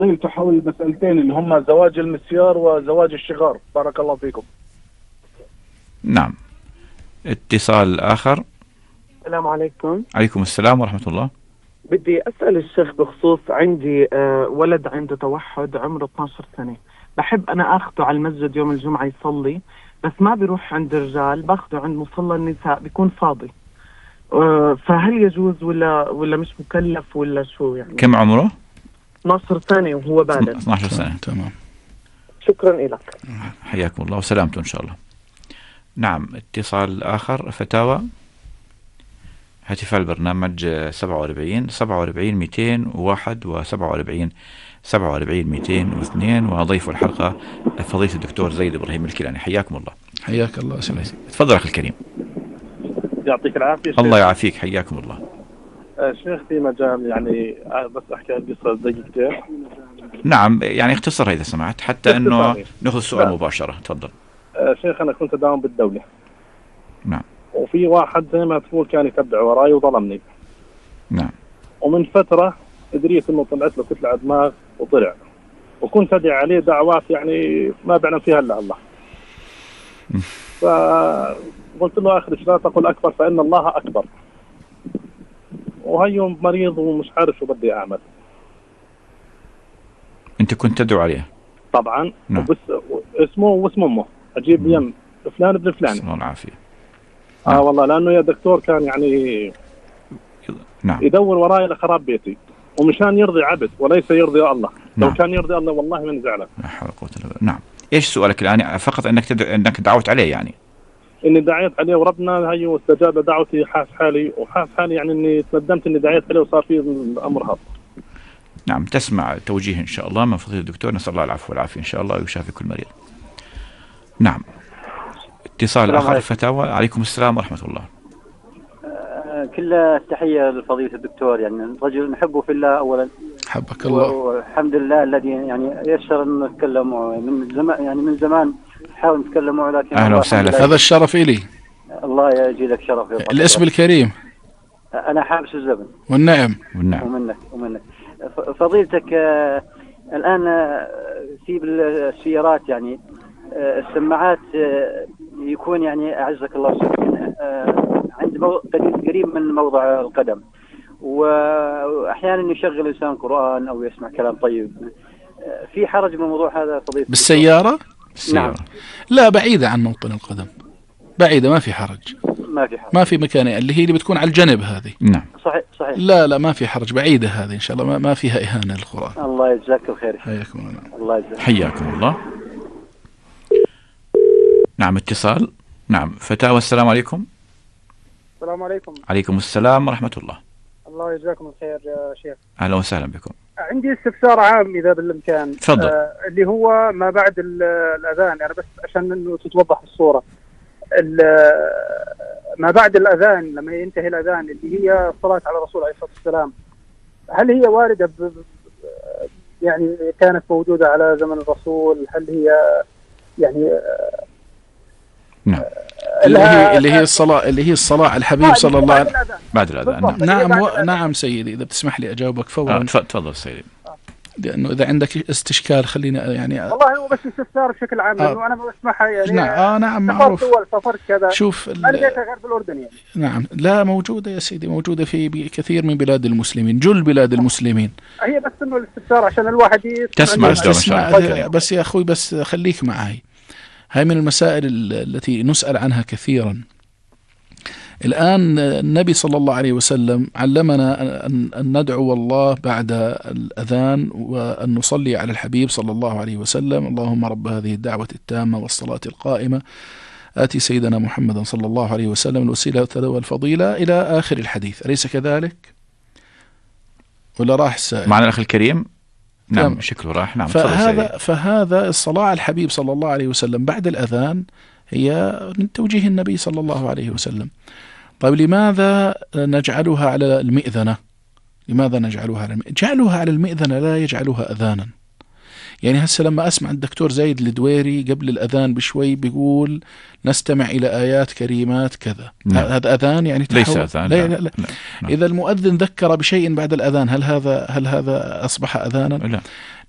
سئلت حول المسألتين اللي هم زواج المسيار وزواج الشغار. بارك الله فيكم. نعم. اتصال آخر. السلام عليكم. عليكم السلام ورحمة الله. بدي أسأل الشيخ بخصوص عندي ولد عنده توحد عمره 12 سنة، بحب أنا أخذه على المسجد يوم الجمعة يصلي، بس ما بيروح عند الرجال، باخده عند مصلى النساء بيكون فاضي. فهل يجوز ولا مش مكلف ولا شو يعني؟ كم عمره؟ 12 سنة وهو بالغ. 12 سنة. تمام. شكرا لك. حياكم الله وسلامته إن شاء الله. نعم. اتصال آخر. فتاوى هاتف البرنامج 47 201 و47 202 وضيف الحلقة فضيلة الدكتور زيد إبراهيم الكيلاني. حياكم الله. حياك الله سلام. تفضل أخي الكريم. يعطيك العافية. الله يعافيك. حياكم الله. شيخ في مجال يعني بس أحكي القصة دقيقتين. نعم يعني اختصر إذا سمحت حتى أنه نأخذ السؤال مباشرة. تفضل. شيخ أنا كنت أداوم بالدولة. نعم. وفي واحد زي ما تقول كان يتبع وراي وظلمني. نعم. ومن فترة دريت إنه طلعت له كتلة دماغ وطلع، وكنت أدعي عليه دعوات يعني ما بعلم فيها إلا الله. فقلت له آخر لا تقل أكبر فإن الله أكبر، وهي مريض ومش عارف شو بدي أعمل. أنت كنت تدعو عليه طبعا. نعم. بس اسمه واسم أمه أجيب يم فلان ابن فلان. الله العافية. والله لأنه يا دكتور كان يعني نعم. يدور وراي لخراب بيتي، ومشان يرضي عبد وليس يرضي الله. نعم. لو كان يرضي الله والله من زعله. لا حول ولا قوة إلا بالله. نعم. إيش سؤالك الآن؟ فقط أنك دعوت عليه يعني. إني دعيت عليه وربنا هي واستجاب دعوتي. حاس حالي يعني إني تندمت إني دعيت عليه وصار في الأمر هذا. نعم. تسمع توجيه إن شاء الله من فضيلة الدكتور. نسأل الله العفو والعافية إن شاء الله ويشافي كل مريض. نعم. اتصال آخر. فتاوى. عليكم السلام ورحمة الله. كل التحية لفضيلة الدكتور، يعني رجل نحبه في الله أولا. حبك الله. والحمد لله الذي يعني يسر أن نتكلم من زمان، يعني من زمان نحاول نتكلم معه، لكن أهلا وسهلا. هذا الشرف إلي. الله يجي لك شرف. الاسم الكريم. أنا حابس الزبن. والنعم. ومنك فضيلتك. الآن في بالسيارات يعني السماعات يكون يعني أعزك الله عند قريب من موضع القدم، وأحيانا يشغل إنسان قرآن أو يسمع كلام طيب. في حرج من الموضوع هذا فضيلة بالسيارة؟ نعم. لا، بعيدة عن موطن القدم، بعيدة، ما في حرج. ما في مكان اللي هي اللي بتكون على الجنب هذه. نعم. صحيح. لا ما في حرج، بعيدة هذه إن شاء الله، ما فيها إهانة للقرآن. الله يجزاك الخير. حياكم الله. الله يجزاك. حياكم الله. نعم. اتصال. نعم. فتاوى. السلام عليكم. السلام عليكم. عليكم السلام ورحمة الله. الله يجزاكم الخير يا شيخ. أهلا وسهلا بكم. عندي استفسار عام إذا بالإمكان. تفضل. اللي هو ما بعد الأذان، يعني بس عشان إنه تتوضح الصورة. ما بعد الأذان لما ينتهي الأذان اللي هي الصلاة على الرسول عليه الصلاة والسلام، هل هي واردة يعني كانت موجودة على زمن الرسول؟ هل هي يعني نعم. اللي هي الصلاة على الحبيب صلى الله عليه وسلم بعد الأذان. نعم سيدي، إذا بتسمح لي أجاوبك فورا. تفضل سيدي. لأنه إذا عندك استشكال خلينا يعني والله هو بس استفسار بشكل عام، لأنه أنا بسمعها يعني. نعم معروف. سفرت كذا. شوف ما لقيتها غير في الأردن يعني. نعم. لا موجودة يا سيدي، موجودة في كثير من بلاد المسلمين، جل بلاد المسلمين. هي بس إنه الاستفسار عشان الواحد تسمع بس يا أخوي، بس خليك معي. هاي من المسائل التي نسأل عنها كثيرا. الآن النبي صلى الله عليه وسلم علمنا أن ندعو الله بعد الأذان وأن نصلي على الحبيب صلى الله عليه وسلم: اللهم رب هذه الدعوة التامة والصلاة القائمة آتي سيدنا محمد صلى الله عليه وسلم الوسيلة والفضيلة إلى آخر الحديث. أليس كذلك؟ ولا راح السائل معنا الأخ الكريم؟ نعم شكله راح. نعم. فهذا الصلاة على الحبيب صلى الله عليه وسلم بعد الأذان هي من توجيه النبي صلى الله عليه وسلم. طيب لماذا نجعلها على المئذنة؟ جعلها على المئذنة لا يجعلها أذانا. يعني هسه لما أسمع الدكتور زايد الدويري قبل الأذان بشوي بيقول نستمع إلى آيات كريمات كذا، هذا أذان يعني ليس أذان. لا. إذا المؤذن ذكر بشيء بعد الأذان هل هذا أصبح أذانا؟ لا.